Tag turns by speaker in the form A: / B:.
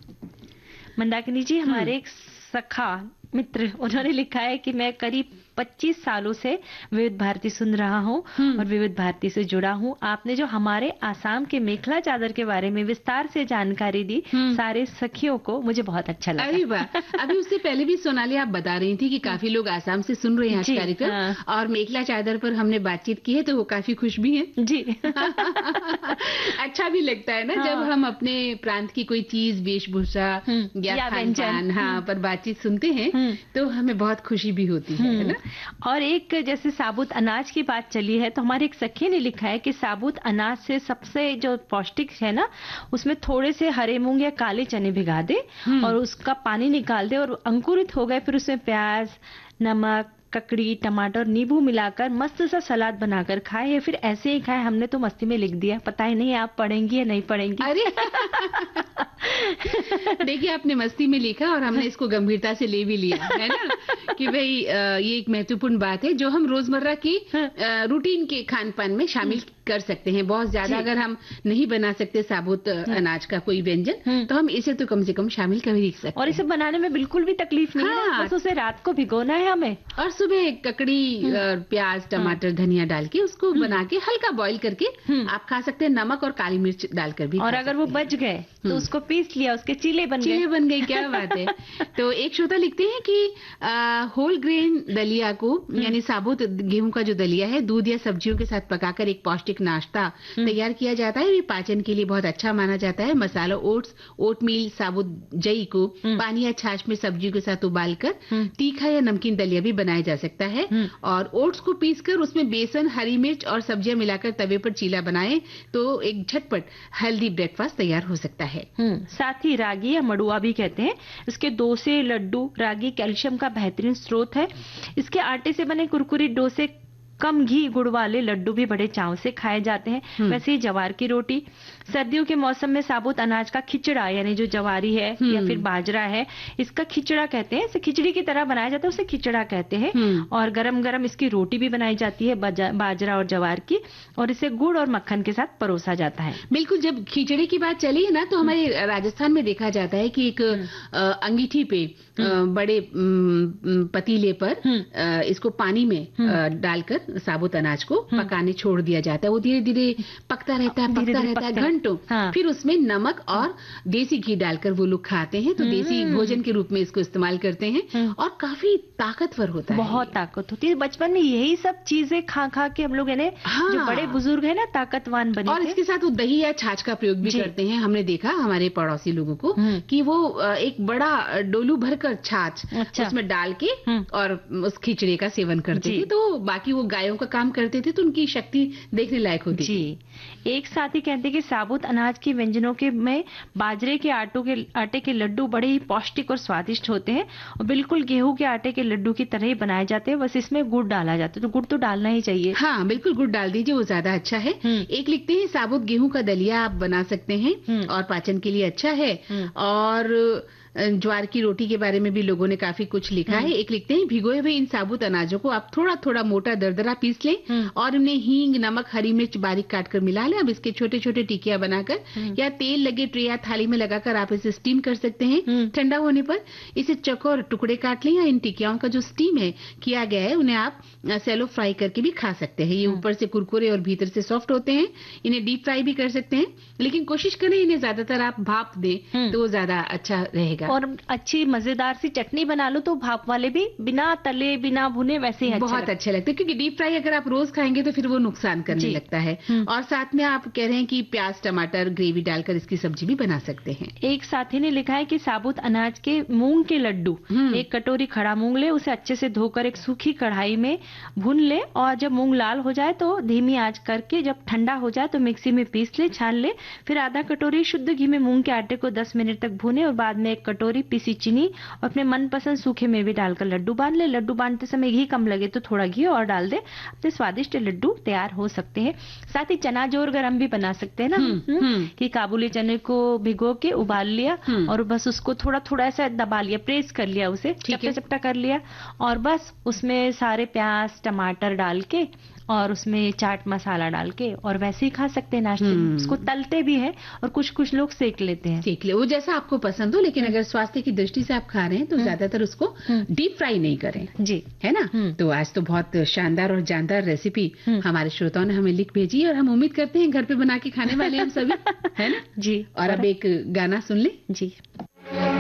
A: मंदाकिनी जी, हमारे एक सखा मित्र, उन्होंने लिखा है कि मैं करीब 25 सालों से विविध भारती सुन रहा हूँ और विविध भारती से जुड़ा हूँ। आपने जो हमारे आसाम के मेखला चादर के बारे में विस्तार से जानकारी दी सारे सखियों को, मुझे बहुत अच्छा लगा।
B: अरे वाह, अभी उससे पहले भी सोनाली आप बता रही थी कि काफी लोग आसाम से सुन रहे हैं आज कार्यक्रम, और मेखला चादर पर हमने बातचीत की है तो वो काफी खुश भी हैं।
A: जी।
B: अच्छा भी लगता है ना जब हम अपने प्रांत की कोई चीज, वेशभूषा या खान-पान पर बातचीत सुनते हैं तो हमें बहुत खुशी भी होती है ना।
A: और एक जैसे साबुत अनाज की बात चली है तो हमारे एक सखी ने लिखा है कि साबुत अनाज से सबसे जो पौष्टिक है ना, उसमें थोड़े से हरे मूंग या काले चने भिगा दे और उसका पानी निकाल दे और अंकुरित हो गए, फिर उसमें प्याज, नमक, ककड़ी, टमाटर, नींबू मिलाकर मस्त सा सलाद बनाकर खाए, या फिर ऐसे ही खाए। हमने तो मस्ती में लिख दिया, पता ही नहीं आप पढ़ेंगी या नहीं पढ़ेंगी।
B: अरे देखिए, आपने मस्ती में लिखा और हमने इसको गंभीरता से ले भी लिया है ना कि भाई ये एक महत्वपूर्ण बात है जो हम रोजमर्रा की रूटीन के खान पान में शामिल कर सकते हैं। बहुत ज्यादा अगर हम नहीं बना सकते साबुत अनाज का कोई व्यंजन तो हम इसे तो कम से कम शामिल कर ही सकते हैं।
A: और इसे बनाने में बिल्कुल भी तकलीफ नहीं है, बस उसे रात को भिगोना है हमें
B: और सुबह ककड़ी, प्याज, टमाटर, धनिया डाल के उसको बना के हल्का बॉईल करके आप खा सकते हैं, नमक और काली मिर्च डालकर भी।
A: और अगर वो बच गए तो उसको पीस लिया, उसके चीले बन
B: गए। क्या बात है। तो एक श्रोता लिखते हैं कि होल ग्रेन दलिया को यानी साबुत गेहूं का जो दलिया है दूध या सब्जियों के साथ पकाकर एक पौष्टिक नाश्ता तैयार किया जाता है। ये पाचन के लिए बहुत अच्छा माना जाता है। मसाला ओट्स, ओटमील, साबुत जई को पानी या छाछ में सब्जियों के साथ उबालकर तीखा या नमकीन दलिया भी बनाया जा सकता है। और ओट्स को पीसकर उसमें बेसन, हरी मिर्च और सब्जियां मिलाकर तवे पर चीला बनाए तो एक झटपट हेल्दी ब्रेकफास्ट तैयार हो सकता है।
A: साथ ही रागी या मड़ुआ भी कहते हैं, इसके डोसे, लड्डू, रागी कैल्शियम का बेहतरीन स्रोत है। इसके आटे से बने कुरकुरी डोसे, कम घी गुड़ वाले लड्डू भी बड़े चाव से खाए जाते हैं। वैसे ही जवार की रोटी, सर्दियों के मौसम में साबुत अनाज का खिचड़ा यानी जो जवारी है या फिर बाजरा है, इसका खिचड़ा कहते हैं। इसे खिचड़ी की तरह बनाया जाता है, उसे खिचड़ा कहते हैं। और गरम गरम इसकी रोटी भी बनाई जाती है बाजरा और जवार की, और इसे गुड़ और मक्खन के साथ परोसा जाता है।
B: बिल्कुल, जब खिचड़ी की बात चली है ना तो हमारे राजस्थान में देखा जाता है कि एक अंगीठी पे बड़े पतीले पर इसको पानी में डालकर साबुत अनाज को पकाने छोड़ दिया जाता है। वो धीरे धीरे पकता रहता है घंटों। फिर उसमें नमक और देसी घी डालकर वो लोग खाते हैं। तो देसी भोजन के रूप में इसको इस्तेमाल करते हैं और काफी ताकतवर होता है।
A: बहुत ताकत होती है। बचपन में यही सब चीजें खा खा के हम लोग जो बड़े बुजुर्ग है ना ताकतवान बने।
B: और इसके साथ वो दही या छाछ का प्रयोग भी करते हैं। हमने देखा हमारे पड़ोसी लोगों को कि वो एक बड़ा डोलू भरकर छाछ उसमें डाल के और उस खिचड़ी का सेवन करते थे। तो बाकी वो गायों का काम करते थे तो उनकी शक्ति देखने लायक होती थी।
A: एक साथी कहते हैं कि साबुत अनाज के व्यंजनों के में बाजरे के आटे के लड्डू बड़े ही पौष्टिक और स्वादिष्ट होते हैं और बिल्कुल गेहूं के आटे के लड्डू की तरह ही बनाए जाते हैं, बस इसमें गुड़ डाला जाता है। तो गुड़ तो डालना ही चाहिए।
B: हाँ बिल्कुल, गुड़ डाल दीजिए, वो ज्यादा अच्छा है। एक लिखते हैं साबुत गेहूं का दलिया आप बना सकते हैं और पाचन के लिए अच्छा है। और ज्वार की रोटी के बारे में भी लोगों ने काफी कुछ लिखा है। एक लिखते हैं भिगोए हुए इन साबुत अनाजों को आप थोड़ा थोड़ा मोटा दरदरा पीस लें और उन्हें हींग, नमक, हरी मिर्च बारीक काटकर मिला लें। अब इसके छोटे छोटे टिकिया बनाकर या तेल लगे ट्रे या थाली में लगाकर आप इसे स्टीम कर सकते हैं। ठंडा होने पर इसे चौकोर टुकड़े काट लें या इन टिकियाओं का जो स्टीम है किया गया है उन्हें आप सैलो फ्राई करके भी खा सकते हैं। ये ऊपर से कुरकुरे और भीतर से सॉफ्ट होते हैं। इन्हें डीप फ्राई भी कर सकते हैं, लेकिन कोशिश करें इन्हें ज्यादातर आप भाप दें तो ज्यादा अच्छा रहेगा।
A: और अच्छी मजेदार सी चटनी बना लो तो भाप वाले भी बिना तले बिना भुने वैसे ही
B: बहुत अच्छा लगता है, क्योंकि डीप फ्राई अगर आप रोज खाएंगे तो फिर वो नुकसान करने लगता है। और साथ में आप कह रहे हैं कि प्याज, टमाटर, ग्रेवी डालकर इसकी सब्जी भी बना सकते हैं।
A: एक साथी ने लिखा है कि साबुत अनाज के मूंग के लड्डू, एक कटोरी खड़ा मूंग ले, उसे अच्छे से धोकर एक सूखी कढ़ाई में भून ले और जब मूंग लाल हो जाए तो धीमी आंच करके जब ठंडा हो जाए तो मिक्सी में पीस ले, छान ले। फिर आधा कटोरी शुद्ध घी में मूंग के आटे को 10 मिनट तक भूने और बाद में एक कटोरी पीसी चीनी और अपने मनपसंद सूखे मेवे डालकर लड्डू बांध ले। लड्डू बांधते समय घी कम लगे तो थोड़ा घी और डाल दे, अपने स्वादिष्ट लड्डू तैयार हो सकते हैं। साथ ही चना जोर गरम भी बना सकते हैं ना, कि काबुली चने को भिगो के उबाल लिया और बस उसको थोड़ा थोड़ा ऐसा दबा लिया, प्रेस कर लिया, उसे चपटा चपटा कर लिया और बस उसमें सारे प्याज, टमाटर डाल के और उसमें चाट मसाला डाल के और वैसे ही खा सकते हैं नाश्ते में। उसको तलते भी है और कुछ कुछ लोग सेक लेते हैं।
B: सेक ले, वो जैसा आपको पसंद हो, लेकिन अगर स्वास्थ्य की दृष्टि से आप खा रहे हैं तो ज्यादातर उसको डीप फ्राई नहीं करें,
A: जी,
B: है ना। तो आज तो बहुत शानदार और जानदार रेसिपी हमारे श्रोताओं ने हमें लिख भेजी और हम उम्मीद करते हैं घर पे बना के खाने वाले हम सभी, है ना
A: जी।
B: और अब एक गाना सुन ले।
A: जी।